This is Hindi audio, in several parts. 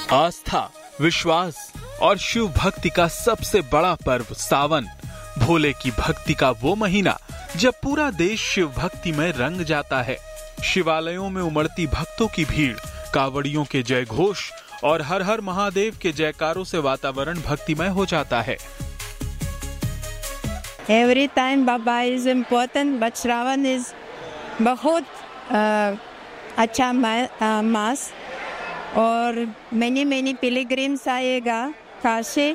आस्था, विश्वास और शिव भक्ति का सबसे बड़ा पर्व सावन, भोले की भक्ति का वो महीना जब पूरा देश शिव भक्ति में रंग जाता है। शिवालयों में उमड़ती भक्तों की भीड़, कावड़ियों के जय घोष और हर हर महादेव के जयकारों से वातावरण भक्तिमय हो जाता है। Every time Baba is important, but Shravan is बहुत अच्छा मास और many pilgrims आएगा Kashi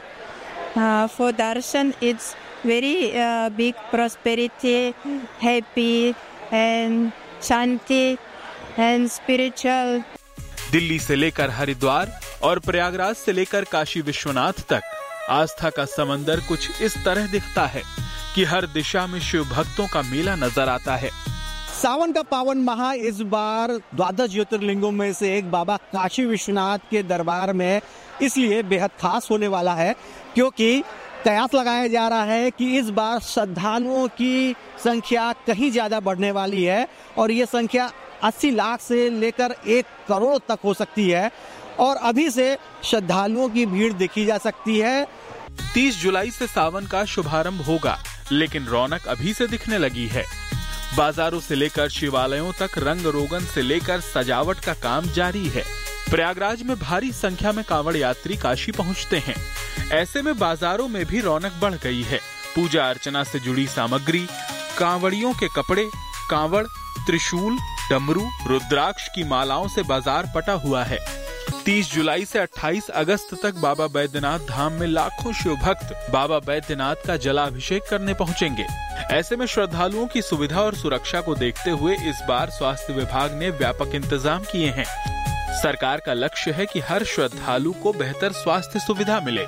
for darshan. It's very big prosperity, happy and Shanti and spiritual. Delhi से लेकर हरिद्वार और प्रयागराज से लेकर काशी विश्वनाथ तक आस्था का समंदर कुछ इस तरह दिखता है कि हर दिशा में शिव भक्तों का मेला नजर आता है। सावन का पावन माह इस बार 12 ज्योतिर्लिंगों में से एक बाबा काशी विश्वनाथ के दरबार में इसलिए बेहद खास होने वाला है क्योंकि कयास लगाया जा रहा है कि इस बार श्रद्धालुओं की संख्या कहीं ज्यादा बढ़ने वाली है और ये संख्या 80 लाख से लेकर 1 करोड़ तक हो सकती है और अभी से श्रद्धालुओं की भीड़ देखी जा सकती है। 30 जुलाई से सावन का शुभारंभ होगा, लेकिन रौनक अभी से दिखने लगी है। बाजारों से लेकर शिवालयों तक रंग रोगन से लेकर सजावट का काम जारी है। प्रयागराज में भारी संख्या में कांवड़ यात्री काशी पहुंचते हैं। ऐसे में बाजारों में भी रौनक बढ़ गई है। पूजा अर्चना से जुड़ी सामग्री, कांवड़ियों के कपड़े, कांवड़, त्रिशूल, डमरू, रुद्राक्ष की मालाओं से बाजार पटा हुआ है। 30 जुलाई से 28 अगस्त तक बाबा बैद्यनाथ धाम में लाखों शिव भक्त बाबा बैद्यनाथ का जलाभिषेक करने पहुंचेंगे। ऐसे में श्रद्धालुओं की सुविधा और सुरक्षा को देखते हुए इस बार स्वास्थ्य विभाग ने व्यापक इंतजाम किए हैं। सरकार का लक्ष्य है कि हर श्रद्धालु को बेहतर स्वास्थ्य सुविधा मिले।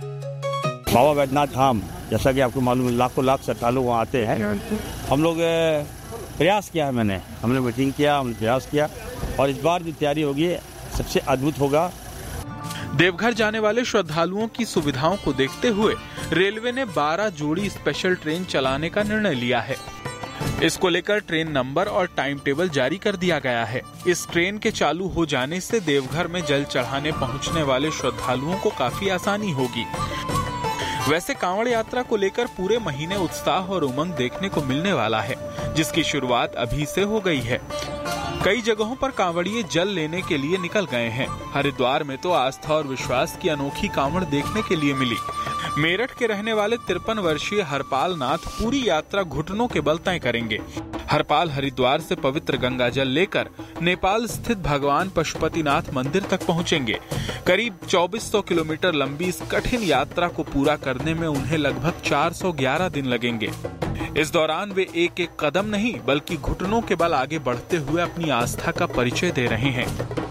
बाबा बैद्यनाथ धाम, जैसा कि आपको मालूम है, लाखों श्रद्धालु वहाँ आते हैं। हम लोग प्रयास किया है, हमने मीटिंग किया, हमने प्रयास किया और इस बार जो तैयारी होगी सबसे अद्भुत होगा। देवघर जाने वाले श्रद्धालुओं की सुविधाओं को देखते हुए रेलवे ने 12 जोड़ी स्पेशल ट्रेन चलाने का निर्णय लिया है। इसको लेकर ट्रेन नंबर और टाइम टेबल जारी कर दिया गया है। इस ट्रेन के चालू हो जाने से देवघर में जल चढ़ाने पहुंचने वाले श्रद्धालुओं को काफी आसानी होगी। वैसे कांवड़ यात्रा को लेकर पूरे महीने उत्साह और उमंग देखने को मिलने वाला है, जिसकी शुरुआत अभी से हो गई है। कई जगहों पर कांवड़िए जल लेने के लिए निकल गए हैं। हरिद्वार में तो आस्था और विश्वास की अनोखी कांवड़ देखने के लिए मिली। मेरठ के रहने वाले 53 वर्षीय हरपाल नाथ पूरी यात्रा घुटनों के बल तय करेंगे। हरपाल हरिद्वार से पवित्र गंगा जल लेकर नेपाल स्थित भगवान पशुपतिनाथ मंदिर तक पहुंचेंगे। करीब 2400 किलोमीटर लंबी इस कठिन यात्रा को पूरा करने में उन्हें लगभग 411 दिन लगेंगे। इस दौरान वे एक एक कदम नहीं बल्कि घुटनों के बल आगे बढ़ते हुए अपनी आस्था का परिचय दे रहे हैं।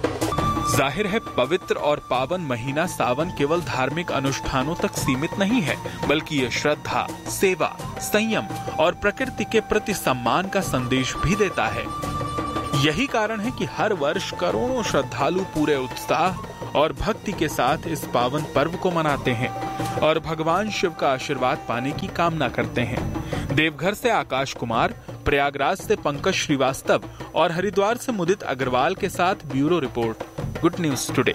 जाहिर है, पवित्र और पावन महीना सावन केवल धार्मिक अनुष्ठानों तक सीमित नहीं है, बल्कि ये श्रद्धा, सेवा, संयम और प्रकृति के प्रति सम्मान का संदेश भी देता है। यही कारण है कि हर वर्ष करोड़ों श्रद्धालु पूरे उत्साह और भक्ति के साथ इस पावन पर्व को मनाते हैं और भगवान शिव का आशीर्वाद पाने की कामना करते हैं। देवघर से आकाश कुमार, प्रयागराज से पंकज श्रीवास्तव और हरिद्वार से मुदित अग्रवाल के साथ bureau report, good news today.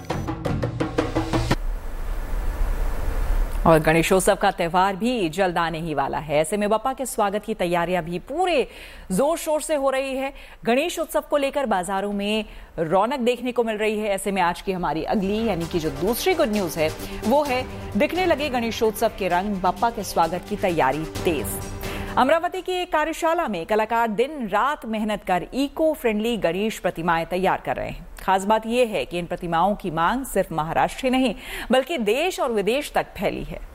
और गणेशोत्सव का त्योहार भी जल्द आने ही वाला है। ऐसे में बप्पा के स्वागत की तैयारियां भी पूरे जोर शोर से हो रही है। गणेशोत्सव को लेकर बाजारों में रौनक देखने को मिल रही है। ऐसे में आज की हमारी अगली यानी कि जो दूसरी गुड न्यूज है वो है दिखने लगे गणेशोत्सव के रंग, बप्पा के स्वागत की तैयारी तेज। अमरावती की एक कार्यशाला में कलाकार दिन रात मेहनत कर इको फ्रेंडली गणेश प्रतिमाएं तैयार कर रहे हैं। खास बात यह है कि इन प्रतिमाओं की मांग सिर्फ महाराष्ट्र ही नहीं बल्कि देश और विदेश तक फैली है।